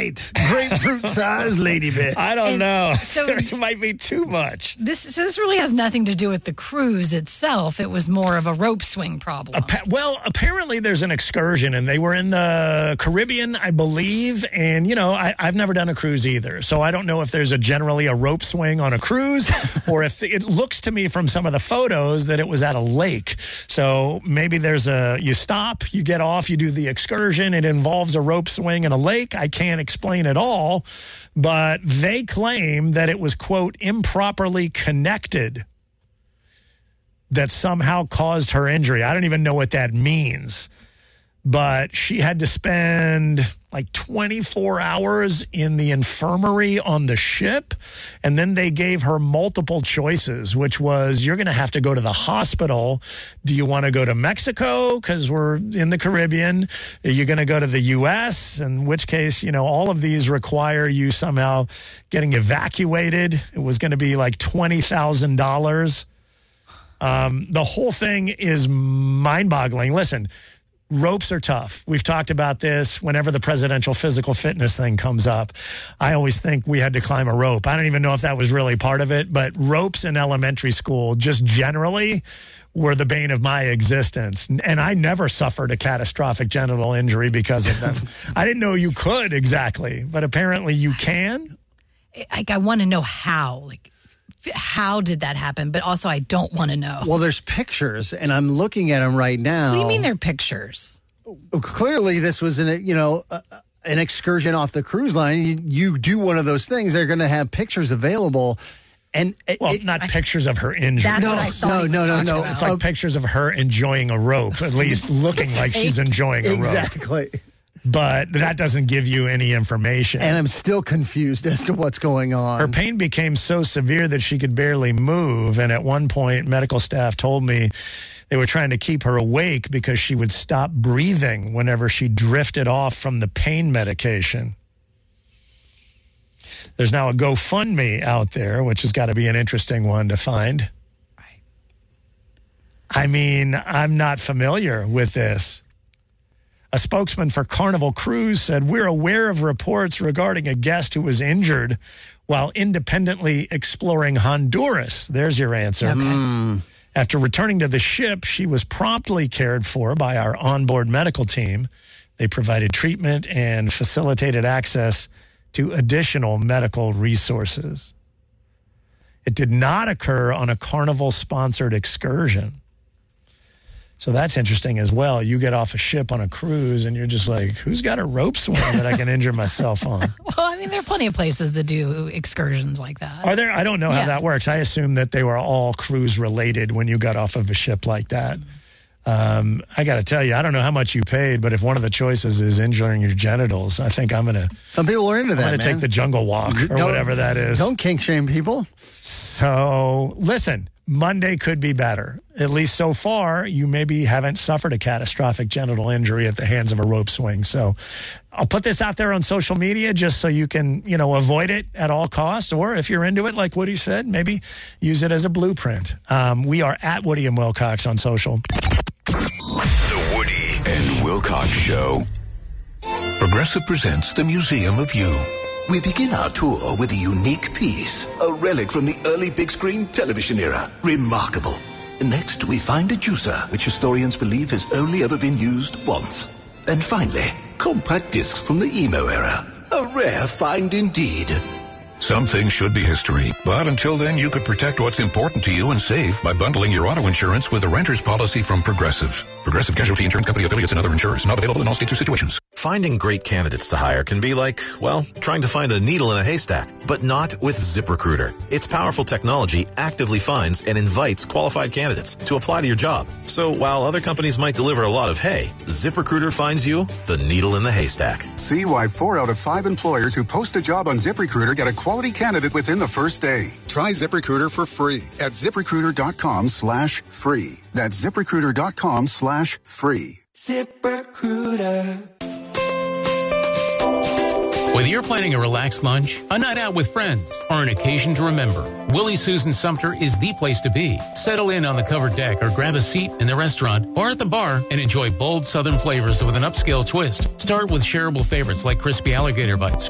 right. Grapefruit-sized lady bits. I don't know. so- It might be too much. This really has nothing to do with the cruise itself. It was more of a rope swing problem. Well, apparently there's an excursion, and they were in the Caribbean, I believe. And, I've never done a cruise either. So I don't know if there's generally a rope swing on a cruise, or if it looks to me from some of the photos that it was at a lake. So maybe you stop, you get off, you do the excursion. It involves a rope swing in a lake. I can't explain it all, but they claim that it was, quote, improperly connected, that somehow caused her injury. I don't even know what that means, but she had to spend like 24 hours in the infirmary on the ship. And then they gave her multiple choices, which was, you're going to have to go to the hospital. Do you want to go to Mexico? Because we're in the Caribbean. Are you going to go to the U.S.? In which case, all of these require you somehow getting evacuated. It was going to be like $20,000. The whole thing is mind-boggling. Listen, ropes are tough. We've talked about this whenever the presidential physical fitness thing comes up. I always think we had to climb a rope. I don't even know if that was really part of it, but ropes in elementary school just generally were the bane of my existence. And I never suffered a catastrophic genital injury because of them. I didn't know you could exactly, but apparently you can. I want to know how. How did that happen? But also, I don't want to know. Well, there's pictures, and I'm looking at them right now. What do you mean they're pictures? Clearly, this was an excursion off the cruise line. You do one of those things, they're going to have pictures available. And not pictures of her injury. That's what I thought. No. It's like pictures of her enjoying a rope, at least looking like she's enjoying a rope. Exactly. But that doesn't give you any information. And I'm still confused as to what's going on. Her pain became so severe that she could barely move. And at one point, medical staff told me they were trying to keep her awake because she would stop breathing whenever she drifted off from the pain medication. There's now a GoFundMe out there, which has got to be an interesting one to find. Right. I mean, I'm not familiar with this. A spokesman for Carnival Cruise said, we're aware of reports regarding a guest who was injured while independently exploring Honduras. There's your answer. Okay. After returning to the ship, she was promptly cared for by our onboard medical team. They provided treatment and facilitated access to additional medical resources. It did not occur on a Carnival-sponsored excursion. So that's interesting as well. You get off a ship on a cruise and you're just like, who's got a rope swing that I can injure myself on? Well, I mean, there are plenty of places that do excursions like that. Are there? I don't know how that works. I assume that they were all cruise related when you got off of a ship like that. I got to tell you, I don't know how much you paid, but if one of the choices is injuring your genitals, I think I'm going to... Some people are into that, I'm going to take the jungle walk or whatever that is. Don't kink shame people. So, listen, Monday could be better. At least so far, you maybe haven't suffered a catastrophic genital injury at the hands of a rope swing. So I'll put this out there on social media just so you can, avoid it at all costs. Or if you're into it, like Woody said, maybe use it as a blueprint. We are at Woody and Wilcox on social. The Woody and Wilcox Show. Progressive presents the Museum of You. We begin our tour with a unique piece, a relic from the early big screen television era. Remarkable. Next, we find a juicer, which historians believe has only ever been used once. And finally, compact discs from the emo era. A rare find indeed. Some things should be history, but until then, you could protect what's important to you and save by bundling your auto insurance with a renter's policy from Progressive. Progressive Casualty Insurance Company affiliates and other insurers. Not available in all states or situations. Finding great candidates to hire can be like, well, trying to find a needle in a haystack, but not with ZipRecruiter. Its powerful technology actively finds and invites qualified candidates to apply to your job. So while other companies might deliver a lot of hay, ZipRecruiter finds you the needle in the haystack. See why 4 out of 5 employers who post a job on ZipRecruiter get a quality candidate within the first day. Try ZipRecruiter for free at ZipRecruiter.com/free. That's ZipRecruiter.com/free. ZipRecruiter. Whether you're planning a relaxed lunch, a night out with friends, or an occasion to remember, Willie Susan Sumter is the place to be. Settle in on the covered deck or grab a seat in the restaurant or at the bar and enjoy bold southern flavors with an upscale twist. Start with shareable favorites like crispy alligator bites,